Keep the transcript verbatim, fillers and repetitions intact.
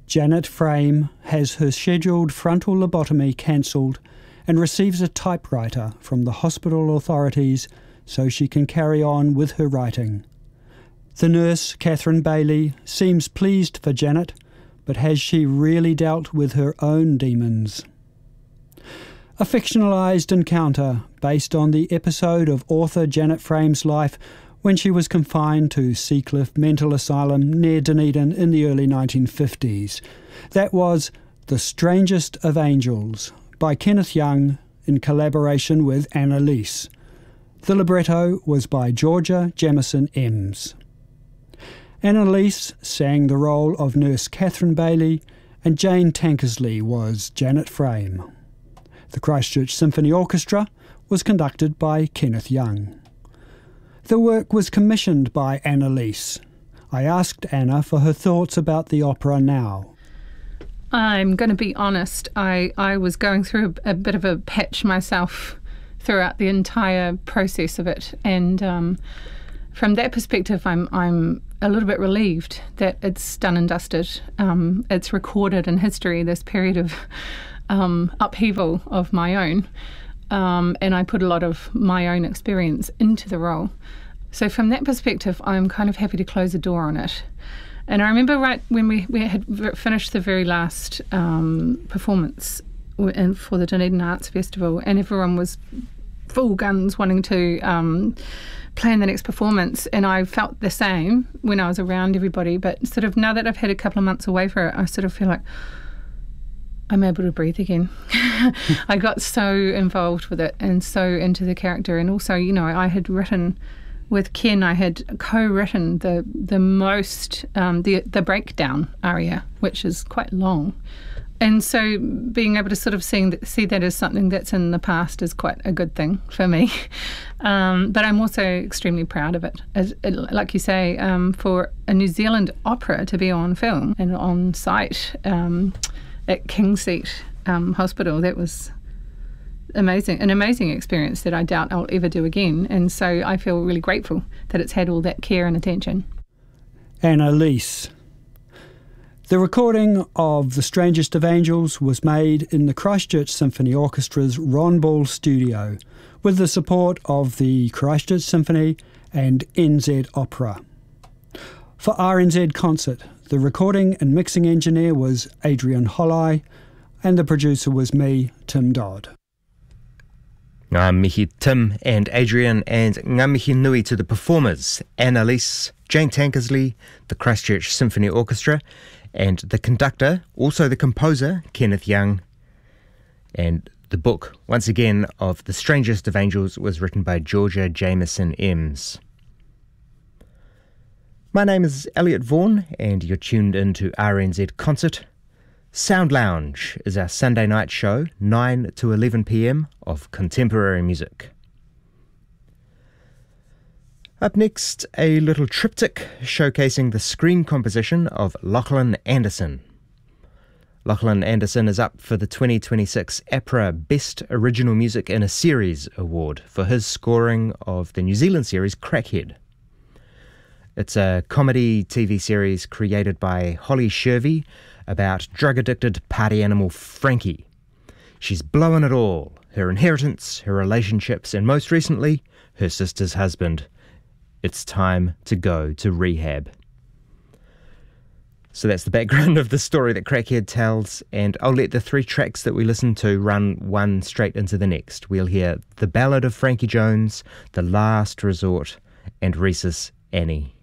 Janet Frame has her scheduled frontal lobotomy cancelled and receives a typewriter from the hospital authorities so she can carry on with her writing. The nurse, Catherine Bailey, seems pleased for Janet, but has she really dealt with her own demons? A fictionalised encounter based on the episode of author Janet Frame's life when she was confined to Seacliff Mental Asylum near Dunedin in the early nineteen fifties. That was The Strangest of Angels by Kenneth Young in collaboration with Annalise. The libretto was by Georgia Jamieson Ems. Annalise sang the role of Nurse Catherine Bailey, and Jane Tankersley was Janet Frame. The Christchurch Symphony Orchestra was conducted by Kenneth Young. The work was commissioned by Annalise. I asked Anna for her thoughts about the opera now. I'm going to be honest, I, I was going through a, a bit of a patch myself throughout the entire process of it, and um, from that perspective I'm I'm a little bit relieved that it's done and dusted. Um, it's recorded in history, this period of um, upheaval of my own, um, and I put a lot of my own experience into the role. So from that perspective, I'm kind of happy to close the door on it. And I remember right when we, we had finished the very last um, performance in, for the Dunedin Arts Festival, and everyone was full guns wanting to um, plan the next performance, and I felt the same when I was around everybody, but sort of now that I've had a couple of months away for it, I sort of feel like I'm able to breathe again. I got so involved with it and so into the character, and also, you know, I had written with Ken, I had co-written the the most um, the the breakdown aria, which is quite long, and so being able to sort of see see that as something that's in the past is quite a good thing for me. Um, but I'm also extremely proud of it, as like you say, um, for a New Zealand opera to be on film and on site um, at Kingseat um, Hospital. That was amazing, an amazing experience that I doubt I'll ever do again, and so I feel really grateful that it's had all that care and attention. Annalise. The recording of The Strangest of Angels was made in the Christchurch Symphony Orchestra's Ron Ball studio with the support of the Christchurch Symphony and N Z Opera. For R N Z Concert, the recording and mixing engineer was Adrian Holley, and the producer was me, Tim Dodd. Ngā mihi Tim and Adrian, and ngā mihi nui to the performers, Annalise, Jane Tankersley, the Christchurch Symphony Orchestra, and the conductor, also the composer, Kenneth Young. And the book, once again, of The Strangest of Angels was written by Georgia Jamieson Ems. My name is Elliot Vaughan, and you're tuned into R N Z Concert. Sound Lounge is our Sunday night show, nine to eleven p.m, of contemporary music. Up next, a little triptych showcasing the screen composition of Lachlan Anderson. Lachlan Anderson is up for the twenty twenty-six APRA Best Original Music in a Series Award for his scoring of the New Zealand series Crackhead. It's a comedy T V series created by Holly Shervey about drug-addicted party animal Frankie. She's blowing it all, her inheritance, her relationships, and most recently, her sister's husband. It's time to go to rehab. So that's the background of the story that Crackhead tells, and I'll let the three tracks that we listen to run one straight into the next. We'll hear The Ballad of Frankie Jones, The Last Resort, and Rhesus Annie.